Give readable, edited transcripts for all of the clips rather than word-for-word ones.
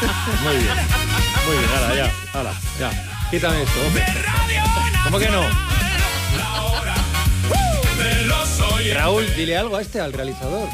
Muy bien, ahora, ya. Quítame esto, hombre. ¿Cómo que no? Raúl, dile algo a al realizador.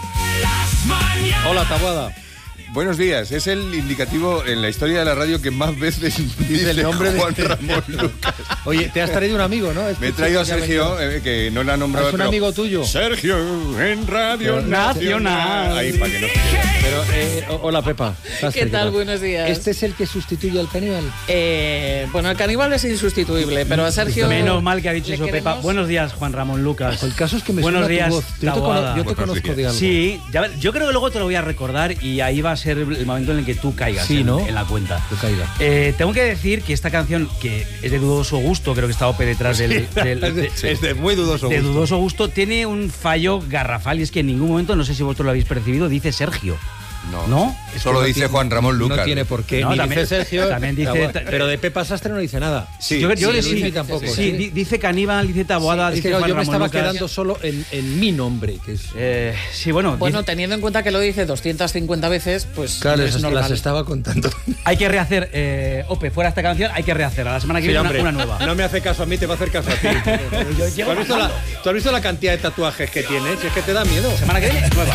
Hola, Taboada. Buenos días, es el indicativo en la historia de la radio que más veces dice el nombre de Juan Ramón Lucas. Oye, te has traído un amigo, ¿no? Me he traído a Sergio, que no le ha nombrado. ¿Es un amigo tuyo? Sergio, en Radio Nacional. Ahí, para que no se quede. Pero, hola, Pepa. ¿Qué tal? Buenos días. ¿Este es el que sustituye al caníbal? Bueno, el caníbal es insustituible, pero a Sergio... Menos mal que ha dicho eso, queremos. Pepa. Buenos días, Juan Ramón Lucas. El caso es que me Buenos suena días, tu voz. Yo te conozco de algo. Sí, yo creo que luego te lo voy a recordar y ahí va a ser el momento en el que tú caigas sí, ¿no? en la cuenta. Tú caigas. Tengo que decir que esta canción, que es de dudoso gusto, creo que está Ope detrás es de muy dudoso gusto. De dudoso gusto, tiene un fallo garrafal y es que en ningún momento, no sé si vosotros lo habéis percibido, dice Sergio. No, solo dice Juan Ramón Lucas. No tiene por qué. No, ni también, dice Sergio. También dice, pero de Pepa Sastre no dice nada. Sí, yo creo que sí, tampoco. Sí, dice Caníbal, dice Taboada, dice Juan yo me Ramón estaba Lucas. quedando solo en mi nombre, que es... sí, bueno, teniendo en cuenta que lo dice 250 veces, pues claro, es normal. las estaba contando. Hay que rehacer, Ope, fuera esta canción, hay que rehacerla. La semana que viene una nueva. No me hace caso a mí, te va a hacer caso a ti. ¿Tú has visto la cantidad de tatuajes que tienes? Es que te da miedo. La semana que viene, nueva.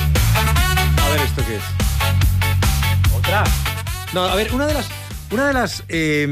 A ver, ¿esto qué es? Otra. No, a ver, una de las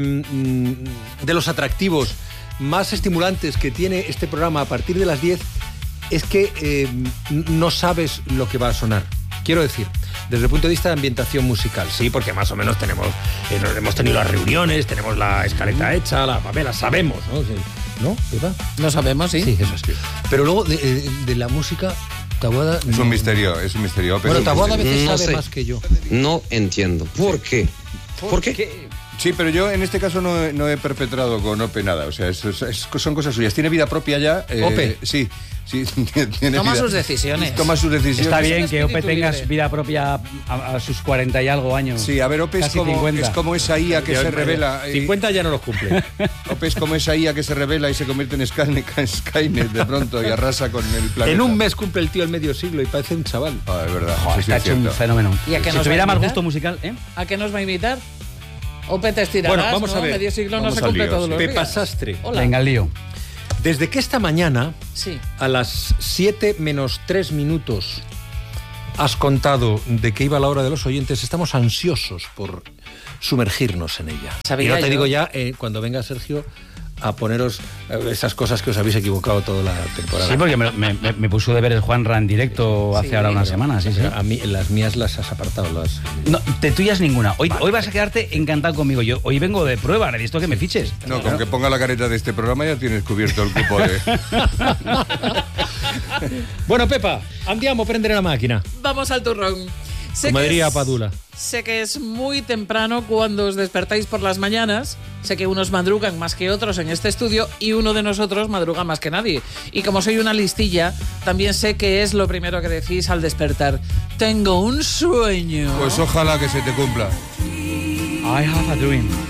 de los atractivos más estimulantes que tiene este programa a partir de las 10 es que no sabes lo que va a sonar. Quiero decir, desde el punto de vista de ambientación musical, sí, porque más o menos hemos tenido las reuniones, tenemos la escaleta hecha, la papela, sabemos, ¿no? ¿No, Pepa? Lo sabemos, sí. Sí, eso es. Pero luego de la música... Taboada, es un misterio. Bueno, Taboada a veces no sabe sé. más que yo. No entiendo. ¿Por qué? ¿Por qué? Sí, pero yo en este caso no he perpetrado con Ope nada. O sea, son cosas suyas. Tiene vida propia ya. ¿Ope? Sí. Tiene Toma vida. sus decisiones. Toma sus decisiones. Está bien Es que Ope espíritu tengas libre. vida propia a sus 40 y algo años. Sí, a ver, Ope es como esa IA que se revela. 50 ya no los cumple. Ope es como esa IA que se revela y se convierte en Skynet de pronto y arrasa con el planeta. En un mes cumple el tío el medio siglo y parece un chaval. Ah, es verdad. Joder, sí, está es hecho un cierto. fenómeno. ¿Y a qué Si nos tuviera va a más invitar? gusto musical, ¿eh? ¿A qué nos va a invitar? Ope, te estirarás, Bueno, vamos ¿no? a ver. Medio siglo no Vamos se al cumple lío, todos sí. los Pepa días. Sastre. Hola. Venga, el lío. Desde que esta mañana, Sí. a las 7 menos 3 minutos, has contado de que iba la hora de los oyentes, estamos ansiosos por sumergirnos en ella. Sabía y no te yo. digo ya, cuando venga Sergio, a poneros esas cosas que os habéis equivocado toda la temporada. Sí, porque me puso de ver el Juanra en directo hace ahora una semana. Sí, sí. A mí, las mías las has apartado. No, de tuyas ninguna. Hoy vas a quedarte encantado conmigo. Yo hoy vengo de prueba, necesito que me fiches. No, con que ponga la careta de este programa ya tienes cubierto el cupo de... Bueno, Pepa, andiamo a prendere la máquina. Vamos al turrón. Como diría Padula. Sé que es muy temprano cuando os despertáis por las mañanas. Sé que unos madrugan más que otros en este estudio y uno de nosotros madruga más que nadie. Y como soy una listilla, también sé que es lo primero que decís al despertar. Tengo un sueño. Pues ojalá que se te cumpla. I have a dream.